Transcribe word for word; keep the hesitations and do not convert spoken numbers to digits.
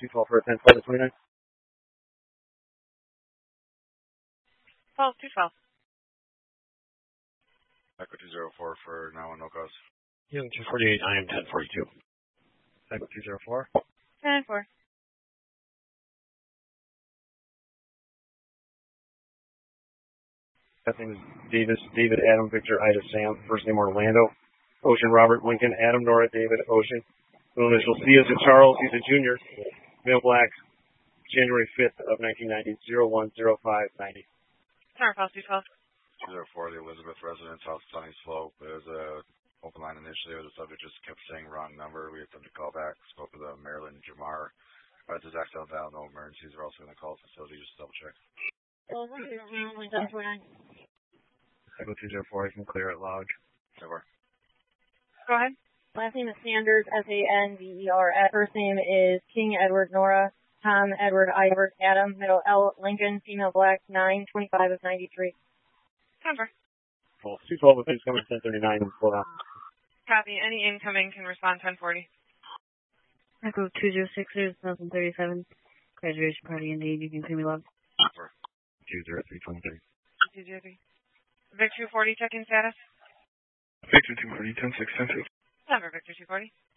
two twelve for a ten twelve to twenty-nine. twelve, two twelve. Echo two zero four for now on no cause. Young two forty-eight, I am ten forty-two. Echo two zero four. ten four. Last name is Davis, David, Adam, Victor, Ida, Sam. First name Orlando. Ocean, Robert, Lincoln, Adam, Nora, David, Ocean. Middle initial C is a Charles. He's a junior. Male black. January fifth of nineteen ninety. zero one zero five ninety. Tower Falls, two twelve. two zero four, the Elizabeth residence, House Sunny Slope. It was a open line initially. The subject just kept saying wrong number. We had them to call back. Spoke with uh, Marilyn Jamar. But there's Axel Val, no emergencies. We're also going to call the facility just to double check. Echo two zero four, I can clear it log. Over. Go ahead. Last name is Sanders, S A N D E R. First name is King Edward Nora. Tom Edward Ivert Adam. Middle L Lincoln. Female black. nine twenty-five of ninety-three. Cover. False. two twelve with things coming ten thirty-nine and slow down. Copy. Any incoming can respond ten forty. Echo two zero six zero thousand thirty-seven. Graduation party indeed. You can see me love. Over. two zero three twenty-three. two zero three. Vic two forty, check-in status. Victor two forty, ten six ten two. Number Victor two forty.